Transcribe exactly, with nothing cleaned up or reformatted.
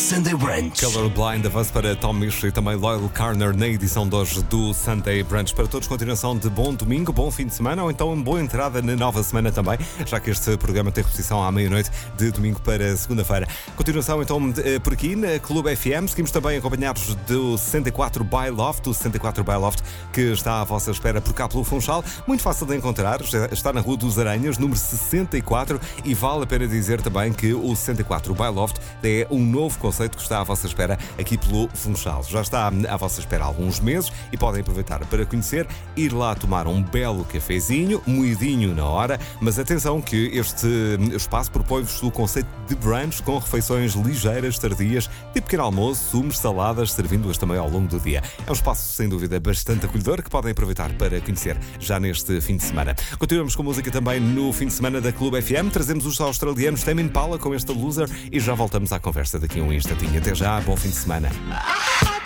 Sunday Brunch. Colorblind, avanço para Tom Misch e também Loyal Carner na edição de hoje do Sunday Brunch. Para todos, continuação de bom domingo, bom fim de semana ou então uma boa entrada na nova semana também, já que este programa tem repetição à meia-noite de domingo para segunda-feira. Continuação então por aqui na Clube F M. Seguimos também acompanhados do sessenta e quatro by Loft, do sessenta e quatro by Loft que está à vossa espera por cá pelo Funchal. Muito fácil de encontrar, está na Rua dos Aranhas, número sessenta e quatro, e vale a pena dizer também que o sessenta e quatro by Loft é um novo conceito que está à vossa espera aqui pelo Funchal. Já está à vossa espera há alguns meses e podem aproveitar para conhecer, ir lá tomar um belo cafezinho, moidinho na hora, mas atenção que este espaço propõe-vos o conceito de brunch com refeições ligeiras, tardias, de pequeno almoço, sumos, saladas, servindo-as também ao longo do dia. É um espaço sem dúvida bastante acolhedor que podem aproveitar para conhecer já neste fim de semana. Continuamos com música também no fim de semana da Clube F M. Trazemos os australianos Tame Impala com este Loser e já voltamos à conversa daqui a um instantinho. Até já, bom fim de semana.